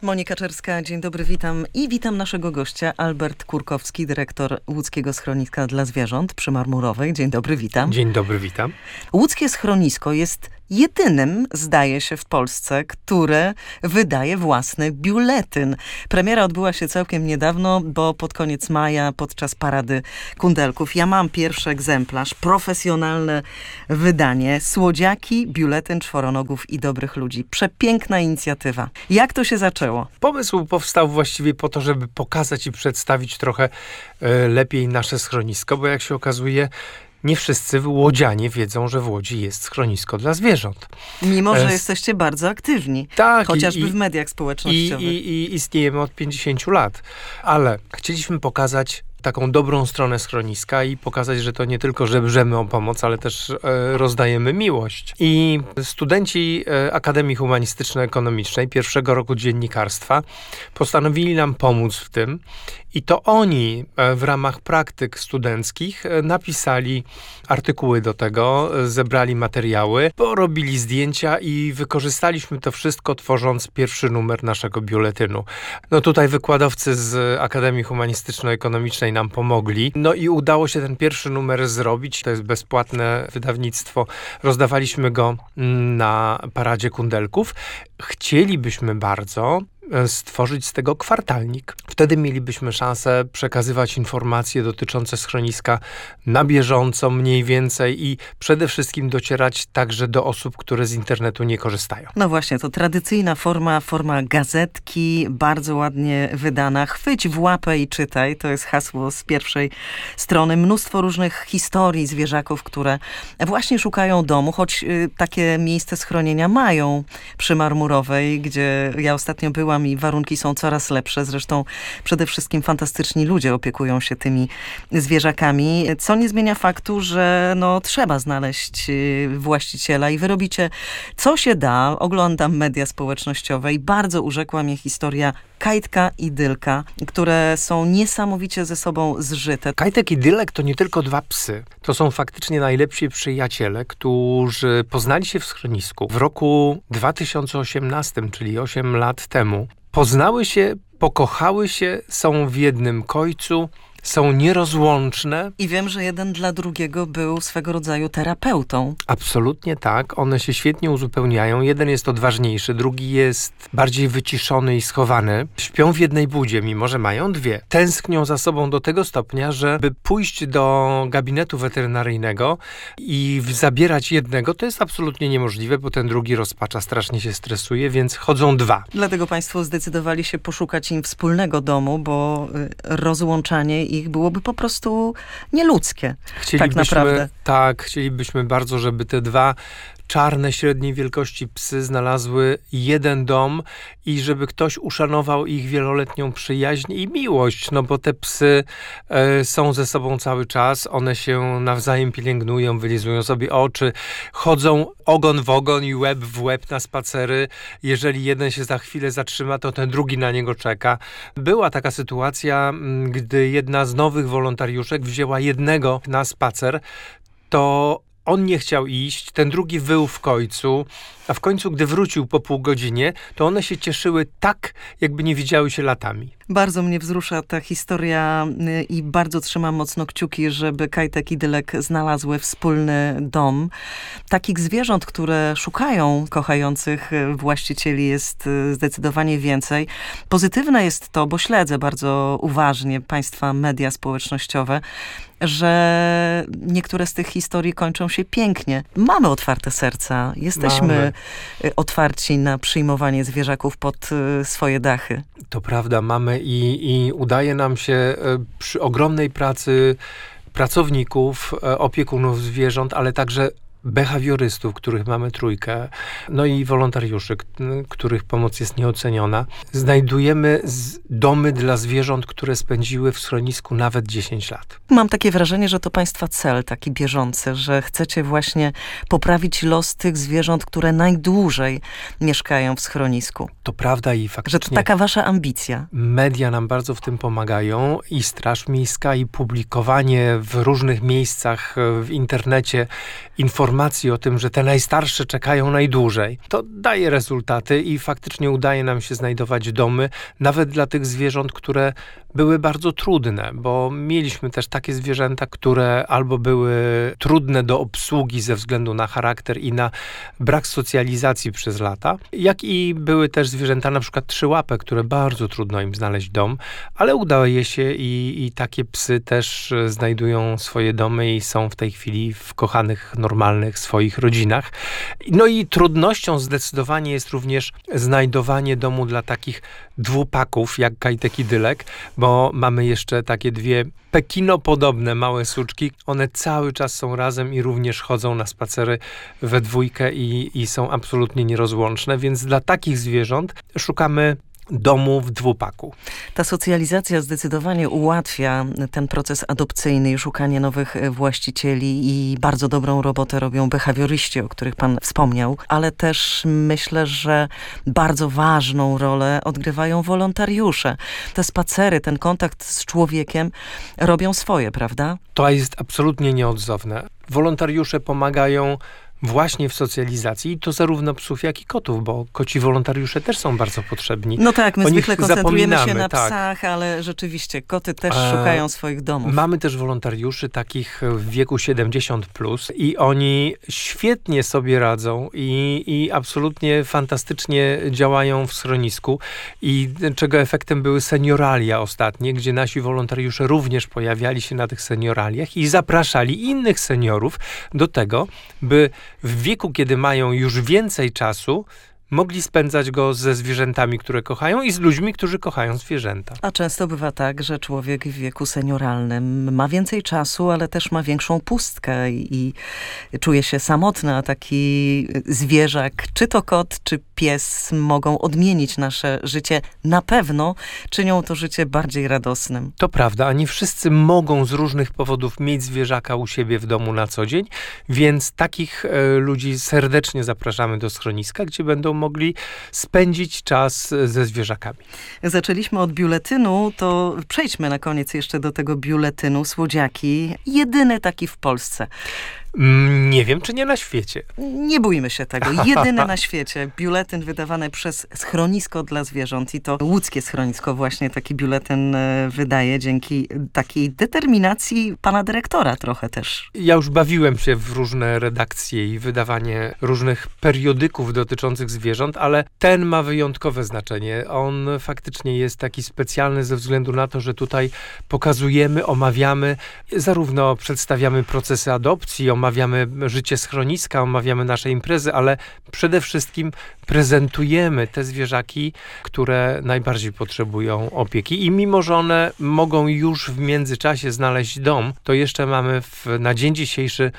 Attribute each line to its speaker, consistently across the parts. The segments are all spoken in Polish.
Speaker 1: Monika Czerska, dzień dobry, witam i witam naszego gościa, Albert Kurkowski, dyrektor Łódzkiego Schroniska dla Zwierząt przy Marmurowej. Dzień dobry, witam.
Speaker 2: Dzień dobry, witam.
Speaker 1: Łódzkie Schronisko jest jedynym, zdaje się, w Polsce, które wydaje własny biuletyn. Premiera odbyła się całkiem niedawno, bo pod koniec maja, podczas Parady Kundelków. Ja mam pierwszy egzemplarz, profesjonalne wydanie. Słodziaki, biuletyn czworonogów i dobrych ludzi. Przepiękna inicjatywa. Jak to się zaczęło?
Speaker 2: Pomysł powstał właściwie po to, żeby pokazać i przedstawić trochę lepiej nasze schronisko, bo jak się okazuje, nie wszyscy łodzianie wiedzą, że w Łodzi jest schronisko dla zwierząt.
Speaker 1: Mimo, że jesteście bardzo aktywni.
Speaker 2: Tak.
Speaker 1: Chociażby w mediach społecznościowych.
Speaker 2: I istniejemy od 50 lat. Ale chcieliśmy pokazać taką dobrą stronę schroniska i pokazać, że to nie tylko żebrzemy o pomoc, ale też rozdajemy miłość. I studenci Akademii Humanistyczno-Ekonomicznej pierwszego roku dziennikarstwa postanowili nam pomóc w tym i to oni w ramach praktyk studenckich napisali artykuły do tego, zebrali materiały, porobili zdjęcia i wykorzystaliśmy to wszystko, tworząc pierwszy numer naszego biuletynu. No tutaj wykładowcy z Akademii Humanistyczno-Ekonomicznej nam pomogli. No i udało się ten pierwszy numer zrobić. To jest bezpłatne wydawnictwo. Rozdawaliśmy go na Paradzie Kundelków. Chcielibyśmy bardzo stworzyć z tego kwartalnik. Wtedy mielibyśmy szansę przekazywać informacje dotyczące schroniska na bieżąco, mniej więcej i przede wszystkim docierać także do osób, które z internetu nie korzystają.
Speaker 1: No właśnie, to tradycyjna forma gazetki, bardzo ładnie wydana. Chwyć w łapę i czytaj, to jest hasło z pierwszej strony. Mnóstwo różnych historii zwierzaków, które właśnie szukają domu, choć takie miejsce schronienia mają przy Marmurowej, gdzie ja ostatnio byłam i warunki są coraz lepsze. Zresztą przede wszystkim fantastyczni ludzie opiekują się tymi zwierzakami, co nie zmienia faktu, że trzeba znaleźć właściciela i wy robicie co się da. Oglądam media społecznościowe i bardzo urzekła mnie historia Kajtka i Dylka, które są niesamowicie ze sobą zżyte.
Speaker 2: Kajtek i Dylek to nie tylko dwa psy. To są faktycznie najlepsi przyjaciele, którzy poznali się w schronisku w roku 2018, czyli 8 lat temu. Poznały się, pokochały się, są w jednym kojcu, są nierozłączne.
Speaker 1: I wiem, że jeden dla drugiego był swego rodzaju terapeutą.
Speaker 2: Absolutnie tak. One się świetnie uzupełniają. Jeden jest odważniejszy, drugi jest bardziej wyciszony i schowany. Śpią w jednej budzie, mimo że mają dwie. Tęsknią za sobą do tego stopnia, żeby pójść do gabinetu weterynaryjnego i zabierać jednego, to jest absolutnie niemożliwe, bo ten drugi rozpacza, strasznie się stresuje, więc chodzą dwa.
Speaker 1: Dlatego państwo zdecydowali się poszukać im wspólnego domu, bo rozłączanie ich byłoby po prostu nieludzkie. Tak naprawdę.
Speaker 2: Tak, chcielibyśmy bardzo, żeby te dwa czarne, średniej wielkości psy znalazły jeden dom i żeby ktoś uszanował ich wieloletnią przyjaźń i miłość, bo te psy są ze sobą cały czas, one się nawzajem pielęgnują, wylizują sobie oczy, chodzą ogon w ogon i łeb w łeb na spacery. Jeżeli jeden się za chwilę zatrzyma, to ten drugi na niego czeka. Była taka sytuacja, gdy jedna z nowych wolontariuszek wzięła jednego na spacer, to on nie chciał iść, ten drugi wył w końcu, a w końcu, gdy wrócił po pół godzinie, to one się cieszyły tak, jakby nie widziały się latami.
Speaker 1: Bardzo mnie wzrusza ta historia i bardzo trzymam mocno kciuki, żeby Kajtek i Dylek znalazły wspólny dom. Takich zwierząt, które szukają kochających właścicieli, jest zdecydowanie więcej. Pozytywne jest to, bo śledzę bardzo uważnie państwa media społecznościowe, że niektóre z tych historii kończą się pięknie. Mamy otwarte serca, jesteśmy otwarci na przyjmowanie zwierzaków pod swoje dachy.
Speaker 2: To prawda, mamy i udaje nam się przy ogromnej pracy pracowników, opiekunów zwierząt, ale także behawiorystów, których mamy 3, no i wolontariuszy, których pomoc jest nieoceniona. Znajdujemy domy dla zwierząt, które spędziły w schronisku nawet 10 lat.
Speaker 1: Mam takie wrażenie, że to państwa cel taki bieżący, że chcecie właśnie poprawić los tych zwierząt, które najdłużej mieszkają w schronisku.
Speaker 2: To prawda i faktycznie.
Speaker 1: Że to taka wasza ambicja.
Speaker 2: Media nam bardzo w tym pomagają i Straż Miejska, i publikowanie w różnych miejscach w internecie informacji informacji o tym, że te najstarsze czekają najdłużej, to daje rezultaty i faktycznie udaje nam się znajdować domy, nawet dla tych zwierząt, które były bardzo trudne, bo mieliśmy też takie zwierzęta, które albo były trudne do obsługi ze względu na charakter i na brak socjalizacji przez lata, jak i były też zwierzęta, na przykład trzyłape, które bardzo trudno im znaleźć dom, ale udaje się i takie psy też znajdują swoje domy i są w tej chwili w kochanych, normalnych swoich rodzinach. No i trudnością zdecydowanie jest również znajdowanie domu dla takich dwupaków, jak Kajtek i Dylek, bo mamy jeszcze takie dwie pekinopodobne małe suczki. One cały czas są razem i również chodzą na spacery we dwójkę i są absolutnie nierozłączne, więc dla takich zwierząt szukamy domu w dwupaku.
Speaker 1: Ta socjalizacja zdecydowanie ułatwia ten proces adopcyjny i szukanie nowych właścicieli i bardzo dobrą robotę robią behawioryści, o których pan wspomniał, ale też myślę, że bardzo ważną rolę odgrywają wolontariusze. Te spacery, ten kontakt z człowiekiem robią swoje, prawda?
Speaker 2: To jest absolutnie nieodzowne. Wolontariusze pomagają właśnie w socjalizacji i to zarówno psów, jak i kotów, bo koci wolontariusze też są bardzo potrzebni.
Speaker 1: No tak, my
Speaker 2: o
Speaker 1: zwykle koncentrujemy się na
Speaker 2: tak.
Speaker 1: psach, ale rzeczywiście koty też szukają swoich domów.
Speaker 2: Mamy też wolontariuszy takich w wieku 70+ i oni świetnie sobie radzą i absolutnie fantastycznie działają w schronisku i czego efektem były senioralia ostatnie, gdzie nasi wolontariusze również pojawiali się na tych senioraliach i zapraszali innych seniorów do tego, by w wieku, kiedy mają już więcej czasu, mogli spędzać go ze zwierzętami, które kochają i z ludźmi, którzy kochają zwierzęta.
Speaker 1: A często bywa tak, że człowiek w wieku senioralnym ma więcej czasu, ale też ma większą pustkę i czuje się samotny, a taki zwierzak, czy to kot, czy pies mogą odmienić nasze życie. Na pewno czynią to życie bardziej radosnym.
Speaker 2: To prawda, a nie wszyscy mogą z różnych powodów mieć zwierzaka u siebie w domu na co dzień, więc takich ludzi serdecznie zapraszamy do schroniska, gdzie będą mogli spędzić czas ze zwierzakami.
Speaker 1: Zaczęliśmy od biuletynu, to przejdźmy na koniec jeszcze do tego biuletynu Słodziaki. Jedyny taki w Polsce.
Speaker 2: Nie wiem, czy nie na świecie.
Speaker 1: Nie bójmy się tego. Jedyny na świecie biuletyn wydawany przez Schronisko dla Zwierząt i to łódzkie schronisko właśnie taki biuletyn wydaje dzięki takiej determinacji pana dyrektora trochę też.
Speaker 2: Ja już bawiłem się w różne redakcje i wydawanie różnych periodyków dotyczących zwierząt, ale ten ma wyjątkowe znaczenie. On faktycznie jest taki specjalny ze względu na to, że tutaj pokazujemy, omawiamy, zarówno przedstawiamy procesy adopcji, omawiamy życie schroniska, omawiamy nasze imprezy, ale przede wszystkim prezentujemy te zwierzaki, które najbardziej potrzebują opieki. I mimo, że one mogą już w międzyczasie znaleźć dom, to jeszcze mamy na dzień dzisiejszy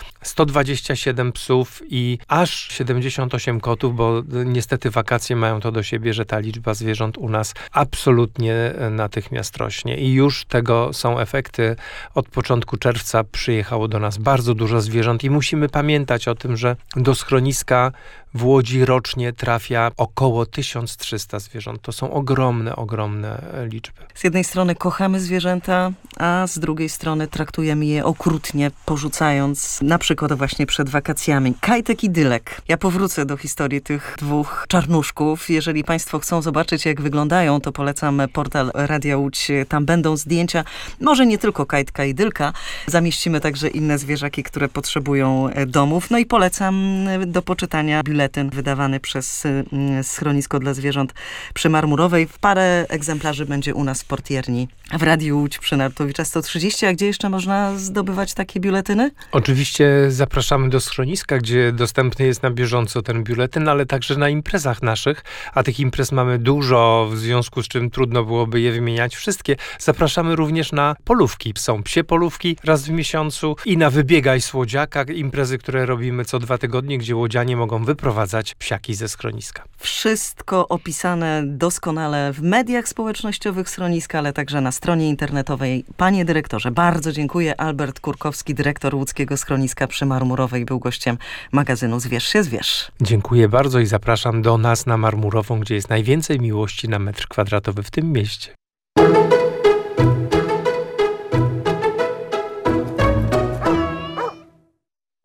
Speaker 2: 127 psów i aż 78 kotów, bo niestety wakacje mają to do siebie, że ta liczba zwierząt u nas absolutnie natychmiast rośnie. I już tego są efekty. Od początku czerwca przyjechało do nas bardzo dużo zwierząt i musimy pamiętać o tym, że do schroniska w Łodzi rocznie trafia około 1300 zwierząt. To są ogromne, ogromne liczby.
Speaker 1: Z jednej strony kochamy zwierzęta, a z drugiej strony traktujemy je okrutnie, porzucając na przykład właśnie przed wakacjami. Kajtek i Dylek. Ja powrócę do historii tych dwóch czarnuszków. Jeżeli państwo chcą zobaczyć, jak wyglądają, to polecam portal Radia Łódź. Tam będą zdjęcia, może nie tylko Kajtka i Dylka. Zamieścimy także inne zwierzaki, które potrzebują domów. No i polecam do poczytania biuletyn wydawany przez Schronisko dla Zwierząt przy Marmurowej. W parę egzemplarzy będzie u nas w portierni w Radiu Łódź przy Narutowicza 130. A gdzie jeszcze można zdobywać takie biuletyny?
Speaker 2: Oczywiście zapraszamy do schroniska, gdzie dostępny jest na bieżąco ten biuletyn, ale także na imprezach naszych, a tych imprez mamy dużo, w związku z czym trudno byłoby je wymieniać wszystkie. Zapraszamy również na polówki. Są psie polówki raz w miesiącu i na Wybiegaj Słodziaka, imprezy, które robimy co 2 tygodnie, gdzie łodzianie mogą wyprowadzać psiaki ze schroniska.
Speaker 1: Wszystko opisane doskonale w mediach społecznościowych schroniska, ale także na stronie internetowej. Panie dyrektorze, bardzo dziękuję. Albert Kurkowski, dyrektor łódzkiego schroniska przy Marmurowej, był gościem magazynu Zwierz się zwierz.
Speaker 2: Dziękuję bardzo i zapraszam do nas na Marmurową, gdzie jest najwięcej miłości na metr kwadratowy w tym mieście.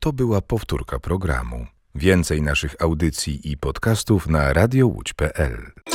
Speaker 3: To była powtórka programu. Więcej naszych audycji i podcastów na radiołódź.pl.